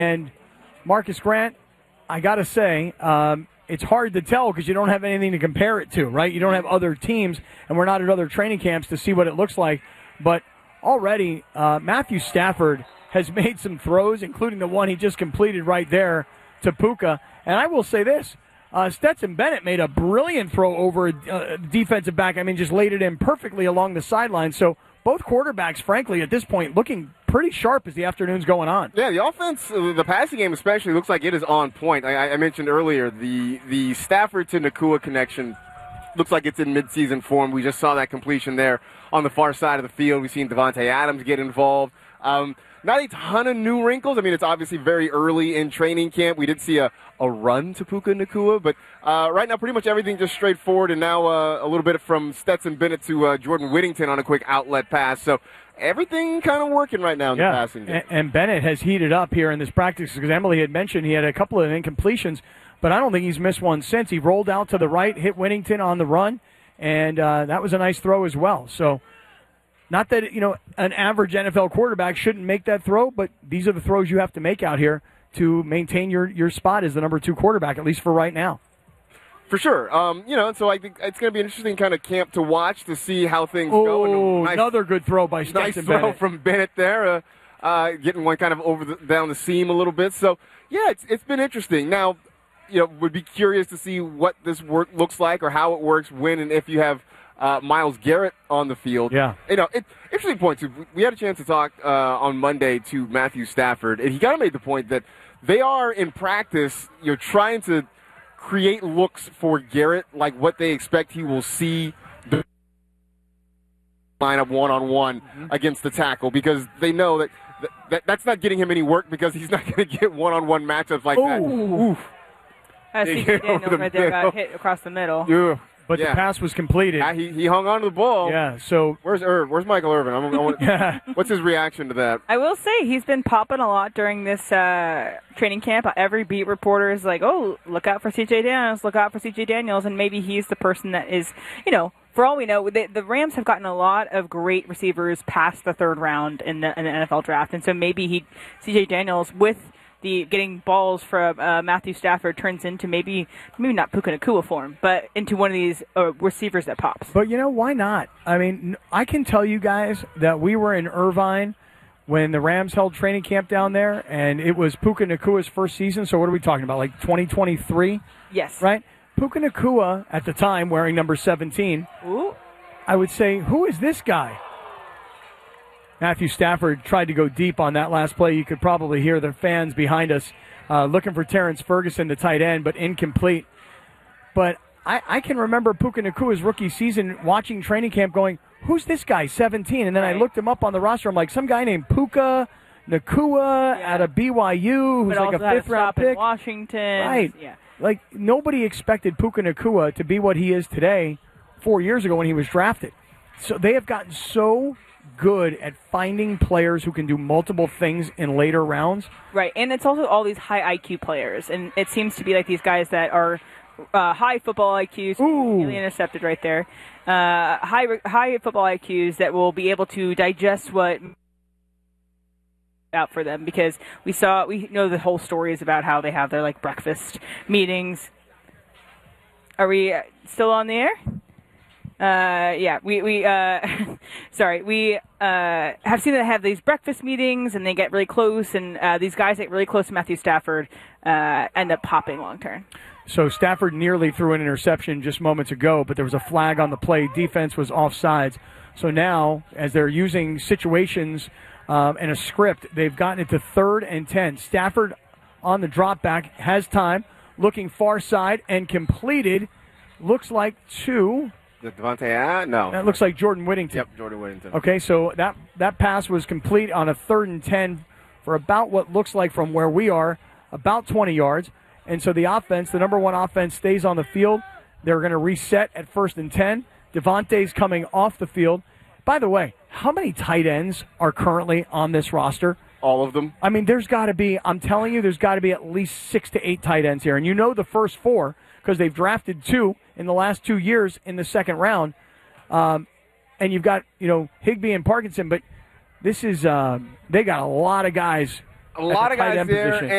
And Marcus Grant, I got to say, it's hard to tell because you don't have anything to compare it to, right? You don't have other teams, and we're not at other training camps to see what it looks like. But already, Matthew Stafford has made some throws, including the one he just completed right there to Puka. And I will say this, Stetson Bennett made a brilliant throw over a defensive back. I mean, just laid it in perfectly along the sideline. So both quarterbacks, frankly, at this point, looking pretty sharp as the afternoon's going on. Yeah, the offense, the passing game especially, looks like it is on point. I mentioned earlier the Stafford to Nacua connection looks like it's in midseason form. We just saw that completion there on the far side of the field. We've seen Devontae Adams get involved. Not a ton of new wrinkles. I mean, it's obviously very early in training camp. We did see a run to Puka Nacua, but right now pretty much everything just straightforward, and now a little bit from Stetson Bennett to Jordan Whittington on a quick outlet pass. So everything kind of working right now in the passing game. And Bennett has heated up here in this practice because Emily had mentioned he had a couple of incompletions, but I don't think he's missed one since. He rolled out to the right, hit Whittington on the run, and that was a nice throw as well. So not that, an average NFL quarterback shouldn't make that throw, but these are the throws you have to make out here to maintain your spot as the number 2 quarterback, at least for right now. For sure. So I think it's going to be an interesting kind of camp to watch to see how things go. Oh, another good throw by Stetson Bennett. Nice throw from Bennett there, getting one kind of down the seam a little bit. So, yeah, it's been interesting. Now, would be curious to see what this work looks like or how it works when and if you have Myles Garrett on the field. Yeah. Interesting point, too. We had a chance to talk on Monday to Matthew Stafford, and he kind of made the point that they are in practice, trying to create looks for Garrett, like what they expect he will see the lineup one-on-one against the tackle, because they know that's not getting him any work because he's not going to get one-on-one matchups like that. Oof. C.J. Daniels right there got hit across the middle. Yeah. But the pass was completed. He hung on to the ball. Yeah, so... Where's Michael Irvin? What's his reaction to that? I will say he's been popping a lot during this training camp. Every beat reporter is like, oh, look out for C.J. Daniels, look out for C.J. Daniels, and maybe he's the person that is, for all we know, the Rams have gotten a lot of great receivers past the third round in the NFL draft, and so maybe C.J. Daniels, with the getting balls from Matthew Stafford, turns into maybe not Puka Nacua form, but into one of these receivers that pops. But why not? I mean, I can tell you guys that we were in Irvine when the Rams held training camp down there, and it was Puka Nacua's first season. So what are we talking about, like 2023? Yes. Right? Puka Nacua, at the time, wearing number 17. Ooh. I would say, who is this guy? Matthew Stafford tried to go deep on that last play. You could probably hear the fans behind us looking for Terrence Ferguson, the tight end, but incomplete. But I can remember Puka Nacua's rookie season watching training camp going, who's this guy, 17? And then I looked him up on the roster. I'm like, some guy named Puka Nacua out of BYU who's like a fifth-round pick. In Washington. Right. Yeah. Like, nobody expected Puka Nacua to be what he is today 4 years ago when he was drafted. So they have gotten so good at finding players who can do multiple things in later rounds. Right, and it's also all these high IQ players, and it seems to be like these guys that are high football IQs. Nearly intercepted right there. High football IQs that will be able to digest what out for them, because we know the whole story is about how they have their breakfast meetings. Are we still on the air? We have seen them have these breakfast meetings, and they get really close, and these guys get really close to Matthew Stafford, end up popping long term. So Stafford nearly threw an interception just moments ago, but there was a flag on the play. Defense was offsides. So now, as they're using situations and a script, they've gotten it to 3rd and 10. Stafford on the drop back has time, looking far side, and completed. Looks like to... Devontae, no. That looks like Jordan Whittington. Yep, Jordan Whittington. Okay, so that pass was complete on a 3rd and 10 for about what looks like from where we are, about 20 yards. And so the offense, the number 1 offense, stays on the field. They're going to reset at 1st and 10. Devontae's coming off the field. By the way, how many tight ends are currently on this roster? All of them. I mean, there's got to be, I'm telling you, there's got to be at least 6 to 8 tight ends here. And the first 4 because they've drafted 2 in the last 2 years in the second round. And you've got, Higbee and Parkinson, but this is, they got a lot of guys A lot the of tight guys end there. position.